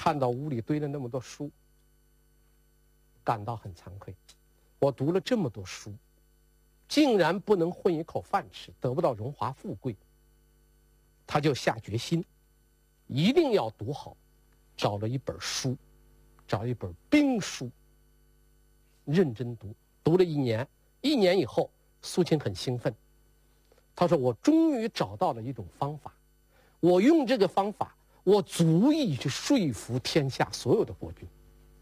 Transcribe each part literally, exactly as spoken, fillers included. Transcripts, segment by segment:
看到屋里堆了那么多书，感到很惭愧。我读了这么多书，竟然不能混一口饭吃，得不到荣华富贵。他就下决心，一定要读好，找了一本书，找一本兵书，认真读，读了一年。一年以后，苏秦很兴奋，他说：“我终于找到了一种方法，我用这个方法，我足以去说服天下所有的国君。”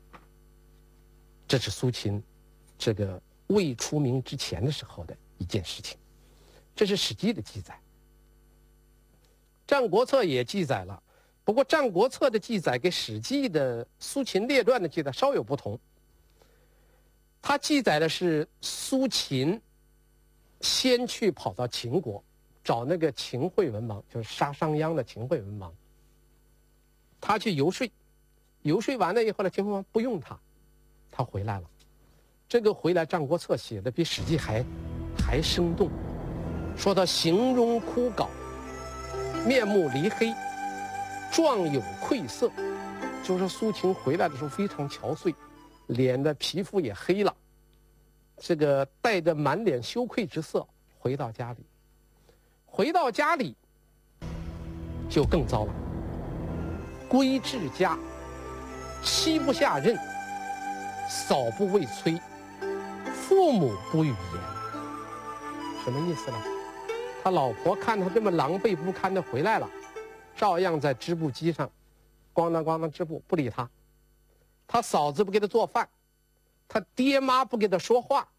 这是苏秦这个未出名之前的时候的一件事情，这是《史记》的记载。《战国策》也记载了，不过《战国策》的记载跟《史记》的苏秦列传的记载稍有不同。它记载的是苏秦先去跑到秦国，找那个秦惠文王，就是杀商鞅的秦惠文王。他去游说，游说完了以后呢，秦惠文王不用他，他回来了。这个回来，《战国策》写的比《史记》还还生动，说他形容枯槁，面目黧黑，状有愧色，就是苏秦回来的时候非常憔悴，脸的皮肤也黑了，这个带着满脸羞愧之色回到家里。回到家里就更糟了，归至家，妻不下任，嫂不未催，父母不语言。什么意思呢？他老婆看他这么狼狈不堪的回来了，照样在织布机上咣当咣当织布，不理他。他嫂子不给他做饭，他爹妈不给他说话，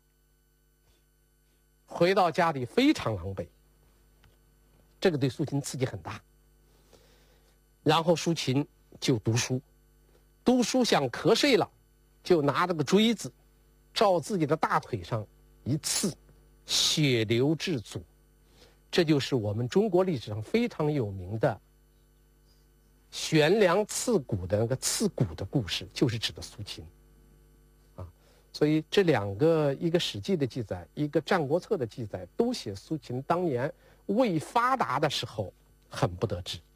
回到家里非常狼狈。这个对苏秦刺激很大。然后苏秦就读书，读书想瞌睡了，就拿着个锥子照自己的大腿上一刺，血流至足。这就是我们中国历史上非常有名的悬梁刺股的那个刺股的故事，就是指的苏秦啊。所以这两个，一个《史记》的记载，一个《战国策》的记载，都写苏秦当年未发达的时候很不得志。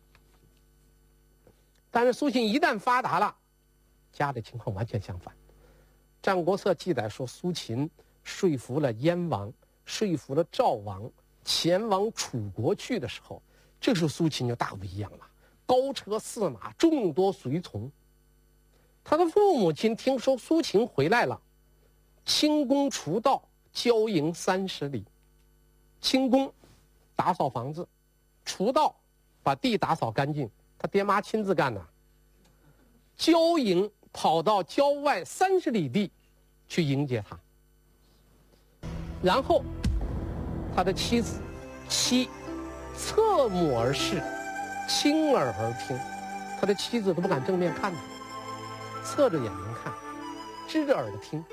但是苏秦一旦发达了，家里情况完全相反。《战国策》记载说，苏秦说服了燕王，说服了赵王，前往楚国去的时候，这时候苏秦就大不一样了，高车驷马，众多随从。他的父母亲听说苏秦回来了，清宫除道，郊营三十里。清宫打扫房子，除道把地打扫干净，他爹妈亲自干的。郊营跑到郊外三十里地去迎接他。然后他的妻子妻侧目而视，倾耳而听。他的妻子都不敢正面看他，侧着眼睛看，支着耳朵听。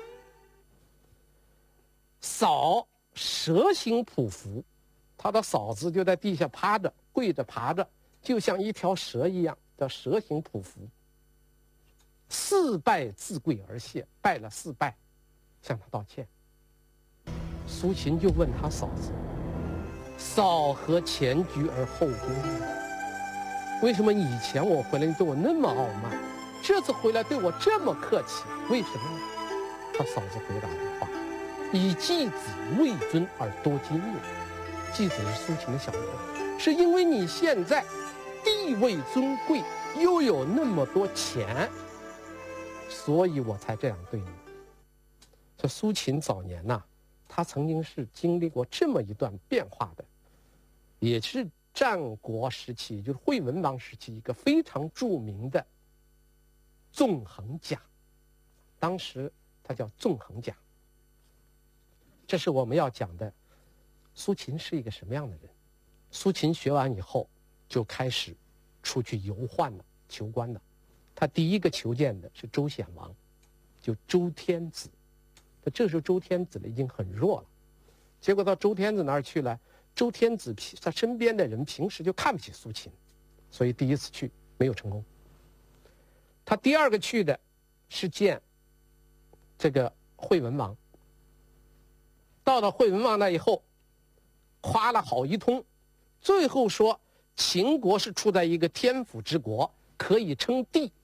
嫂蛇形匍匐，他的嫂子就在地下趴着，跪着爬着，就像一条蛇一样，叫蛇形匍匐。四拜自跪而谢，拜了四拜，向他道歉。苏秦就问他嫂子：“嫂何前居而后恭？为什么以前我回来你对我那么傲慢，这次回来对我这么客气？为什么呢？”他嫂子回答一话：“以季子位尊而多金也。”季子是苏秦的小名，是因为你现在地位尊贵，又有那么多钱，所以我才这样对你。这苏秦早年呐、啊，他曾经是经历过这么一段变化的，也是战国时期，就是惠文王时期一个非常著名的纵横家，当时他叫纵横家。这是我们要讲的，苏秦是一个什么样的人。苏秦学完以后就开始出去游宦了，求官了。他第一个求见的是周显王，就周天子。那这时候周天子呢已经很弱了，结果到周天子那儿去了，周天子他身边的人平时就看不起苏秦，所以第一次去没有成功。他第二个去的是见这个惠文王，到了惠文王那以后，夸了好一通，最后说秦国是处在一个天府之国，可以称帝，